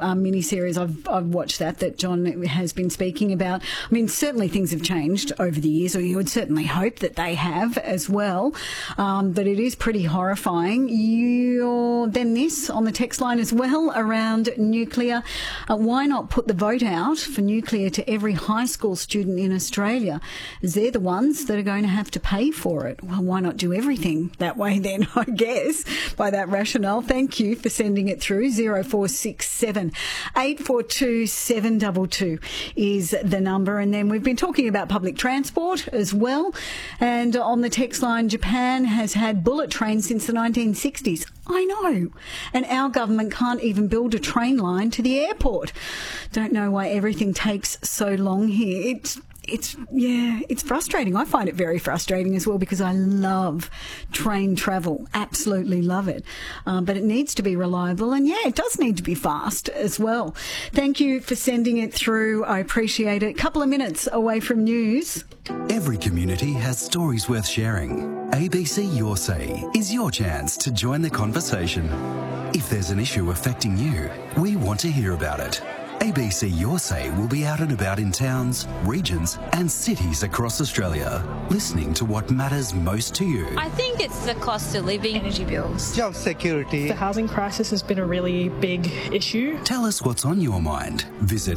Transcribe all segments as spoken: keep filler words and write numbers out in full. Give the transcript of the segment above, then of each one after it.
um, mini-series. I've, I've watched that, that John has been speaking about. I mean, certainly things have changed over the years, or you would certainly hope that they have as well. Um, but it is pretty horrifying. You're, then this on the text line as well around nuclear. Uh, why not put the vote out for nuclear to every high school student in Australia, as they're the ones that are going to have to pay for it? Well, why not do everything that way then, I guess, by that rationale. Thank you for sending it through. zero four six seven, eight four two, seven two two is the number. And then we've been talking about public transport as well. And on the text line, Japan has had bullet trains since the nineteen sixties. I know. And our government can't even build a train line to the airport. Don't know why everything takes so long here. It's It's, yeah, it's frustrating. I find it very frustrating as well because I love train travel. Absolutely love it. Um, but it needs to be reliable, and yeah, it does need to be fast as well. Thank you for sending it through. I appreciate it. A couple of minutes away from news. Every community has stories worth sharing. A B C Your Say is your chance to join the conversation. If there's an issue affecting you, we want to hear about it. A B C Your Say will be out and about in towns, regions and cities across Australia, listening to what matters most to you. I think it's the cost of living, energy bills, job security. The housing crisis has been a really big issue. Tell us what's on your mind. Visit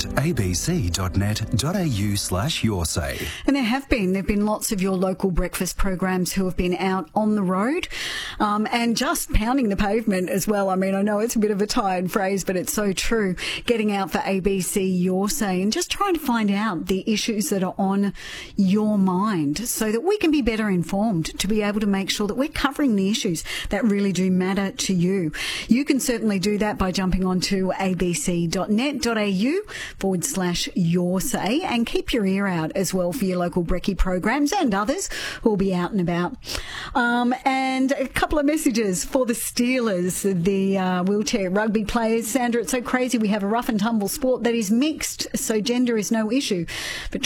abc.net.au slash your say. And there have been, there have been lots of your local breakfast programs who have been out on the road um, and just pounding the pavement as well. I mean, I know it's a bit of a tired phrase, but it's so true. Getting out for A B C Your Say and just trying to find out the issues that are on your mind so that we can be better informed to be able to make sure that we're covering the issues that really do matter to you. You can certainly do that by jumping onto abc.net.au forward slash your say and keep your ear out as well for your local brekkie programs and others who will be out and about. Um, and a couple of messages for the Steelers, the uh, wheelchair rugby players. Sandra, it's so crazy. We have a rough and tumble sport that is mixed, so gender is no issue. But